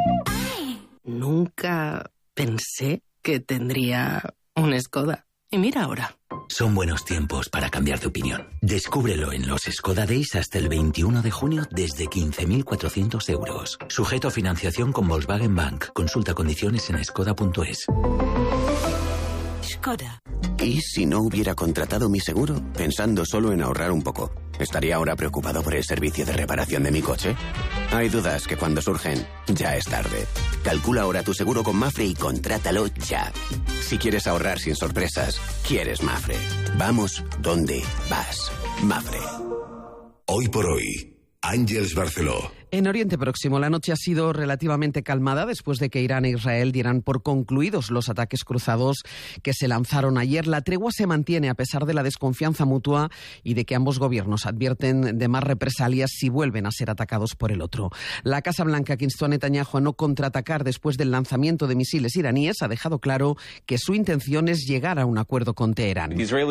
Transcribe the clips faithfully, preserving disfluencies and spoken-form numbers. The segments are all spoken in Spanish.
Nunca pensé que tendría un Skoda. Y mira ahora. Son buenos tiempos para cambiar de opinión. Descúbrelo en los Skoda Days hasta el veintiuno de junio desde quince mil cuatrocientos euros. Sujeto a financiación con Volkswagen Bank. Consulta condiciones en skoda punto es. Skoda. ¿Y si no hubiera contratado mi seguro? Pensando solo en ahorrar un poco. ¿Estaría ahora preocupado por el servicio de reparación de mi coche? Hay dudas que cuando surgen, ya es tarde. Calcula ahora tu seguro con Mafre y contrátalo ya. Si quieres ahorrar sin sorpresas, quieres Mafre. Vamos donde vas. Mafre. Hoy por hoy, Ángeles Barceló. En Oriente Próximo, la noche ha sido relativamente calmada después de que Irán e Israel dieran por concluidos los ataques cruzados que se lanzaron ayer. La tregua se mantiene a pesar de la desconfianza mutua y de que ambos gobiernos advierten de más represalias si vuelven a ser atacados por el otro. La Casa Blanca, que instó a Netanyahu a no contraatacar después del lanzamiento de misiles iraníes, ha dejado claro que su intención es llegar a un acuerdo con Teherán.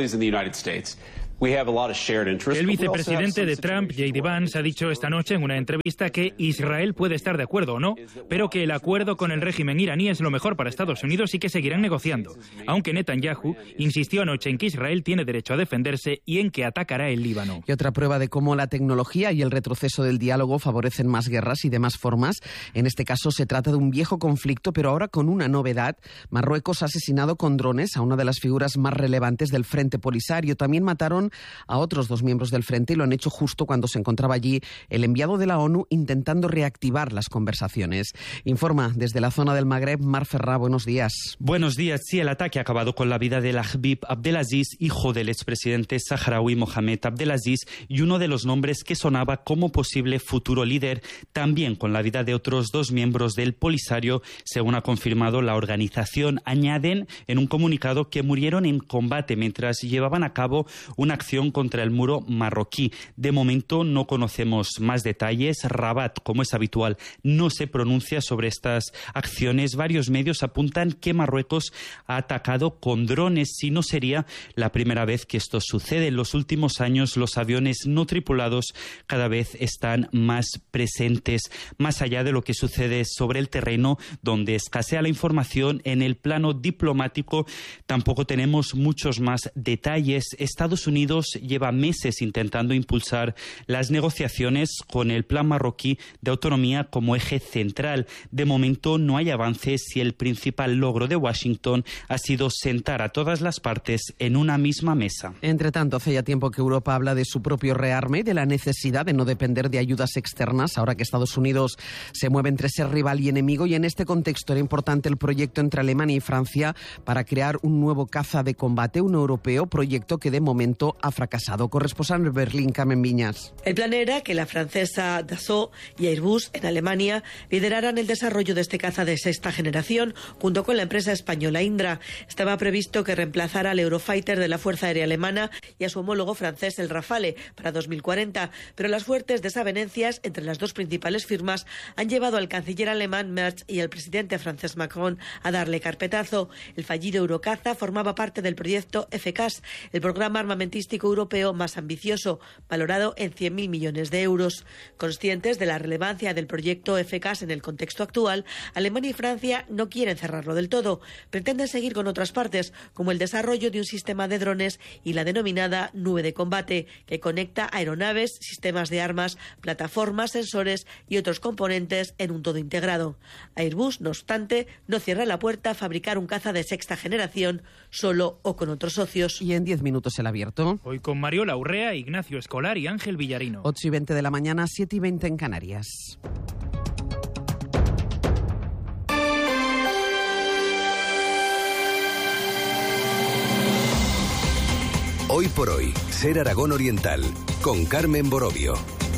El vicepresidente de Trump, J D Vance, ha dicho esta noche en una entrevista que Israel puede estar de acuerdo o no, pero que el acuerdo con el régimen iraní es lo mejor para Estados Unidos y que seguirán negociando. Aunque Netanyahu insistió anoche en que Israel tiene derecho a defenderse y en que atacará el Líbano. Y otra prueba de cómo la tecnología y el retroceso del diálogo favorecen más guerras y de más formas. En este caso se trata de un viejo conflicto, pero ahora con una novedad. Marruecos ha asesinado con drones a una de las figuras más relevantes del Frente Polisario. También mataron a otros dos miembros del Frente y lo han hecho justo cuando se encontraba allí el enviado de la ONU intentando reactivar las conversaciones. Informa desde la zona del Magreb, Mar Ferrá, buenos días. Buenos días. Sí, el ataque ha acabado con la vida de Habib Abdelaziz, hijo del expresidente saharaui Mohamed Abdelaziz, y uno de los nombres que sonaba como posible futuro líder, también con la vida de otros dos miembros del Polisario, según ha confirmado la organización. Añaden en un comunicado que murieron en combate mientras llevaban a cabo una acción contra el muro marroquí. De momento no conocemos más detalles. Rabat, como es habitual, no se pronuncia sobre estas acciones. Varios medios apuntan que Marruecos ha atacado con drones, si no sería la primera vez que esto sucede. En los últimos años los aviones no tripulados cada vez están más presentes, más allá de lo que sucede sobre el terreno, donde escasea la información. En el plano diplomático tampoco tenemos muchos más detalles. Estados Unidos lleva meses intentando impulsar las negociaciones con el plan marroquí de autonomía como eje central. De momento no hay avances y el principal logro de Washington ha sido sentar a todas las partes en una misma mesa. Entre tanto, hace ya tiempo que Europa habla de su propio rearme y de la necesidad de no depender de ayudas externas, ahora que Estados Unidos se mueve entre ser rival y enemigo, y en este contexto era importante el proyecto entre Alemania y Francia para crear un nuevo caza de combate, un europeo, proyecto que de momento ha fracasado. Corresponsal en Berlín, Carmen Viñas. El plan era que la francesa Dassault y Airbus en Alemania lideraran el desarrollo de este caza de sexta generación junto con la empresa española Indra. Estaba previsto que reemplazara al Eurofighter de la Fuerza Aérea Alemana y a su homólogo francés el Rafale para dos mil cuarenta, pero las fuertes desavenencias entre las dos principales firmas han llevado al canciller alemán Merz y al presidente francés Macron a darle carpetazo. El fallido Eurocaza formaba parte del proyecto F C A S, el programa armamentístico europeo más ambicioso, valorado en cien mil millones de euros. Conscientes de la relevancia del proyecto F C A S en el contexto actual, Alemania y Francia no quieren cerrarlo del todo. Pretenden seguir con otras partes, como el desarrollo de un sistema de drones y la denominada nube de combate, que conecta aeronaves, sistemas de armas, plataformas, sensores y otros componentes en un todo integrado. Airbus, no obstante, no cierra la puerta a fabricar un caza de sexta generación, solo o con otros socios. Y en diez minutos el abierto. Hoy con Mariola Urrea, Ignacio Escolar y Ángel Villarino. ocho y veinte de la mañana, siete y veinte en Canarias. Hoy por hoy, Ser Aragón Oriental, con Carmen Borovio.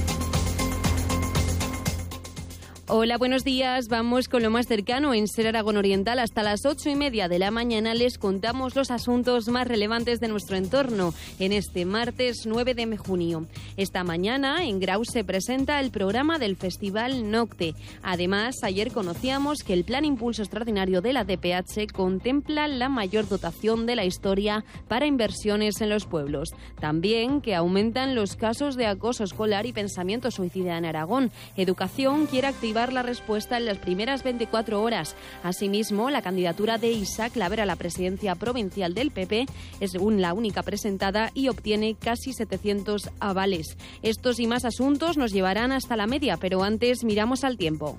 Hola, buenos días. Vamos con lo más cercano en Ser Aragón Oriental. Hasta las ocho y media de la mañana les contamos los asuntos más relevantes de nuestro entorno en este martes nueve de junio. Esta mañana en Grau se presenta el programa del Festival Nocte. Además, ayer conocíamos que el Plan Impulso Extraordinario de la D P H contempla la mayor dotación de la historia para inversiones en los pueblos. También que aumentan los casos de acoso escolar y pensamiento suicida en Aragón. Educación quiere activar dar la respuesta en las primeras veinticuatro horas. Asimismo, la candidatura de Isa Claver a la presidencia provincial del P P es la única presentada y obtiene casi setecientos avales. Estos y más asuntos nos llevarán hasta la media, pero antes miramos al tiempo.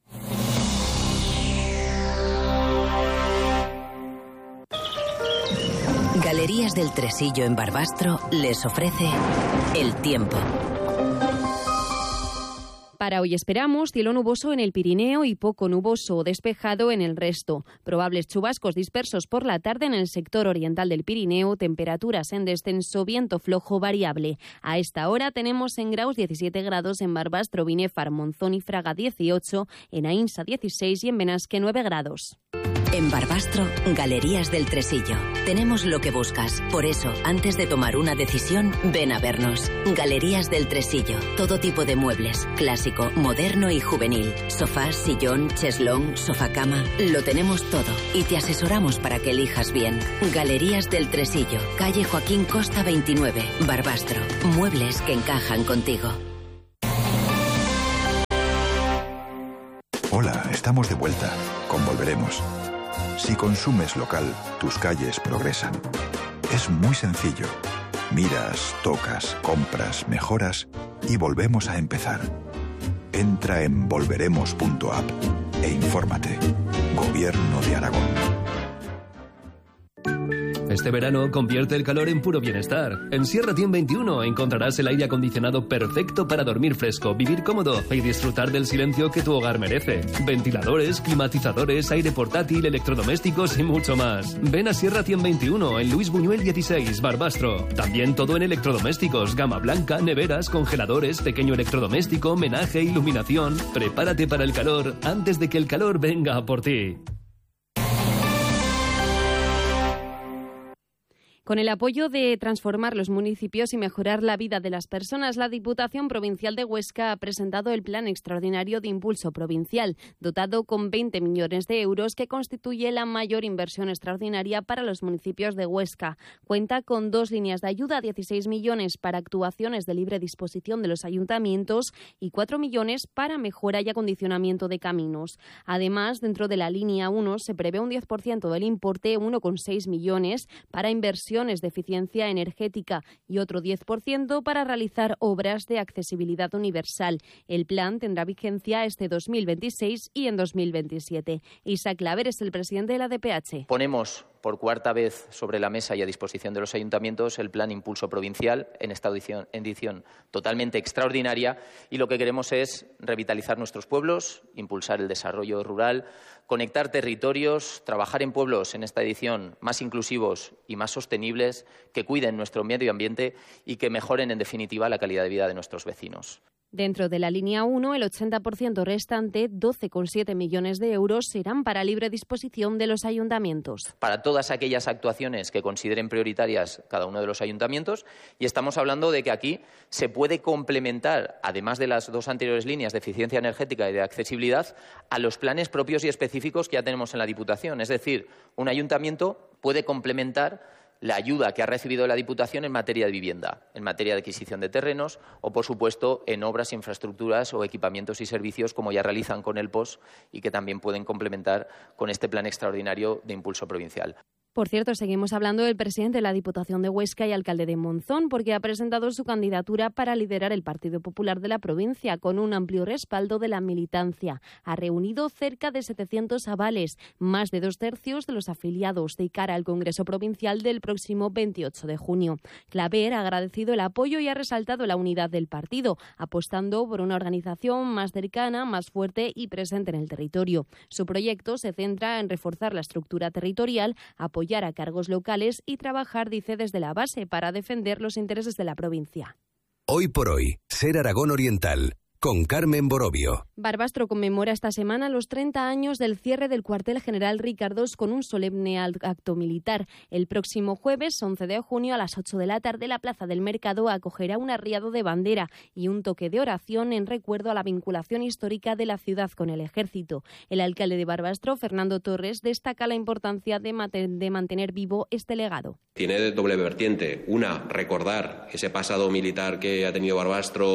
Galerías del Tresillo en Barbastro les ofrece el tiempo. Para hoy esperamos cielo nuboso en el Pirineo y poco nuboso o despejado en el resto. Probables chubascos dispersos por la tarde en el sector oriental del Pirineo, temperaturas en descenso, viento flojo variable. A esta hora tenemos en Graus diecisiete grados, en Barbastro, Binefar, Monzón y Fraga dieciocho, en Aínsa dieciséis y en Benasque nueve grados. En Barbastro, Galerías del Tresillo. Tenemos lo que buscas. Por eso, antes de tomar una decisión, ven a vernos. Galerías del Tresillo. Todo tipo de muebles. Clásico, moderno y juvenil. Sofás, sillón, cheslón, sofacama. Lo tenemos todo. Y te asesoramos para que elijas bien. Galerías del Tresillo. Calle Joaquín Costa veintinueve. Barbastro. Muebles que encajan contigo. Hola, estamos de vuelta. Con Volveremos. Si consumes local, tus calles progresan. Es muy sencillo. Miras, tocas, compras, mejoras y volvemos a empezar. Entra en volveremos punto app e infórmate. Gobierno de Aragón. Este verano convierte el calor en puro bienestar. En Sierra Tien veintiuno encontrarás el aire acondicionado perfecto para dormir fresco, vivir cómodo y disfrutar del silencio que tu hogar merece. Ventiladores, climatizadores, aire portátil, electrodomésticos y mucho más. Ven a Sierra Tien veintiuno en Luis Buñuel dieciséis, Barbastro. También todo en electrodomésticos, gama blanca, neveras, congeladores, pequeño electrodoméstico, menaje, iluminación. Prepárate para el calor antes de que el calor venga por ti. Con el apoyo de transformar los municipios y mejorar la vida de las personas, la Diputación Provincial de Huesca ha presentado el Plan Extraordinario de Impulso Provincial, dotado con veinte millones de euros, que constituye la mayor inversión extraordinaria para los municipios de Huesca. Cuenta con dos líneas de ayuda, dieciséis millones para actuaciones de libre disposición de los ayuntamientos y cuatro millones para mejora y acondicionamiento de caminos. Además, dentro de la línea uno se prevé un diez por ciento del importe, uno coma seis millones, para inversión de eficiencia energética y otro diez por ciento para realizar obras de accesibilidad universal. El plan tendrá vigencia este dos mil veintiséis y en dos mil veintisiete. Isa Claver es el presidente de la D P H. Ponemos por cuarta vez sobre la mesa y a disposición de los ayuntamientos el Plan Impulso Provincial en esta edición, edición totalmente extraordinaria, y lo que queremos es revitalizar nuestros pueblos, impulsar el desarrollo rural, conectar territorios, trabajar en pueblos en esta edición más inclusivos y más sostenibles, que cuiden nuestro medio ambiente y que mejoren, en definitiva, la calidad de vida de nuestros vecinos. Dentro de la línea uno, el ochenta por ciento restante, doce coma siete millones de euros, serán para libre disposición de los ayuntamientos. Para todas aquellas actuaciones que consideren prioritarias cada uno de los ayuntamientos, y estamos hablando de que aquí se puede complementar, además de las dos anteriores líneas de eficiencia energética y de accesibilidad, a los planes propios y específicos que ya tenemos en la Diputación. Es decir, un ayuntamiento puede complementar la ayuda que ha recibido la Diputación en materia de vivienda, en materia de adquisición de terrenos o, por supuesto, en obras, infraestructuras o equipamientos y servicios, como ya realizan con el P O S y que también pueden complementar con este Plan Extraordinario de Impulso Provincial. Por cierto, seguimos hablando del presidente de la Diputación de Huesca y alcalde de Monzón, porque ha presentado su candidatura para liderar el Partido Popular de la provincia con un amplio respaldo de la militancia. Ha reunido cerca de setecientos avales, más de dos tercios de los afiliados, de cara al Congreso Provincial del próximo veintiocho de junio. Claver ha agradecido el apoyo y ha resaltado la unidad del partido, apostando por una organización más cercana, más fuerte y presente en el territorio. Su proyecto se centra en reforzar la estructura territorial, apoyar a cargos locales y trabajar, dice, desde la base para defender los intereses de la provincia. Hoy por hoy, Ser Aragón Oriental, con Carmen Borobio. Barbastro conmemora esta semana los treinta años del cierre del cuartel general Ricardós con un solemne acto militar. El próximo jueves, once de junio, a las ocho de la tarde, la Plaza del Mercado acogerá un arriado de bandera y un toque de oración en recuerdo a la vinculación histórica de la ciudad con el ejército. El alcalde de Barbastro, Fernando Torres, destaca la importancia de, maten- de mantener vivo este legado. Tiene doble vertiente. Una, recordar ese pasado militar que ha tenido Barbastro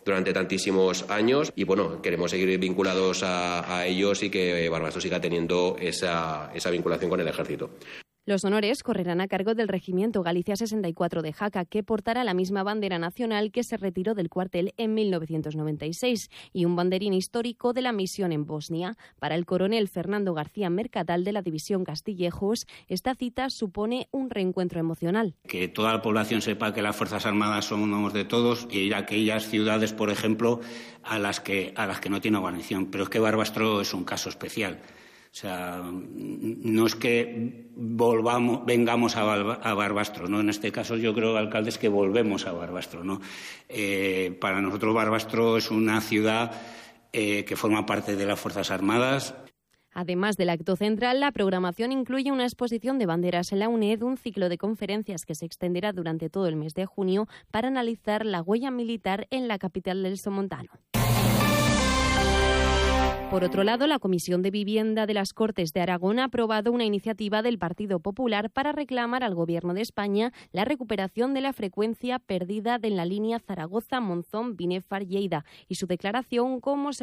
durante tantísimos años y bueno, queremos seguir vinculados a, a ellos y que Barbastro siga teniendo esa, esa vinculación con el ejército. Los honores correrán a cargo del Regimiento Galicia sesenta y cuatro de Jaca, que portará la misma bandera nacional que se retiró del cuartel en mil novecientos noventa y seis, y un banderín histórico de la misión en Bosnia. Para el coronel Fernando García Mercadal de la División Castillejos, esta cita supone un reencuentro emocional. Que toda la población sepa que las Fuerzas Armadas somos de todos y ir a aquellas ciudades, por ejemplo, a las que, a las que no tiene guarnición. Pero es que Barbastro es un caso especial. O sea, no es que volvamos, vengamos a, a Barbastro, ¿no? En este caso yo creo, alcalde, es que volvemos a Barbastro, ¿no? Eh, para nosotros Barbastro es una ciudad eh, que forma parte de las Fuerzas Armadas. Además del acto central, la programación incluye una exposición de banderas en la UNED, un ciclo de conferencias que se extenderá durante todo el mes de junio para analizar la huella militar en la capital del Somontano. Por otro lado, la Comisión de Vivienda de las Cortes de Aragón ha aprobado una iniciativa del Partido Popular para reclamar al Gobierno de España la recuperación de la frecuencia perdida de la línea Zaragoza-Monzón-Binefar-Lleida y su declaración como